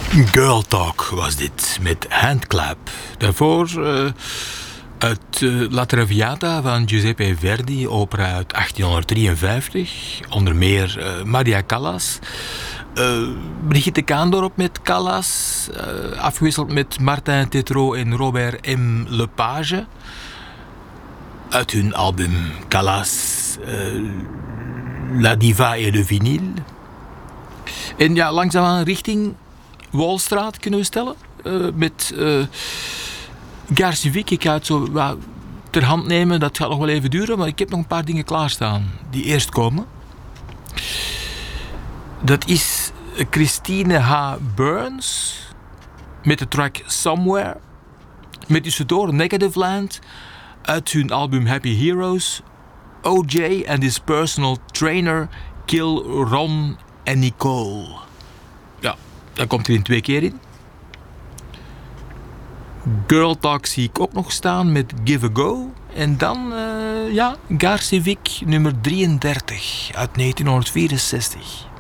Girl Talk was dit, met Handclap. Daarvoor uit La Traviata van Giuseppe Verdi, opera uit 1853. Onder meer Maria Callas. Brigitte Kaandorp met Callas. Afgewisseld met Martin Tétreault en Robert M. Lepage. Uit hun album Callas, La Diva et le Vinyl. En ja, langzaamaan richting Walstraat kunnen we stellen. Met Garcivic. Ik ga het zo ter hand nemen. Dat gaat nog wel even duren, maar ik heb nog een paar dingen klaarstaan die eerst komen. Dat is Christine H. Burns met de track Somewhere. Met tussendoor Negative Land uit hun album Happy Heroes. OJ and his personal trainer Kill Ron en Nicole. Ja, dat komt er in 2 keer in. Girl Talk zie ik ook nog staan met Give a Go. En dan, Garcivic nummer 33 uit 1964.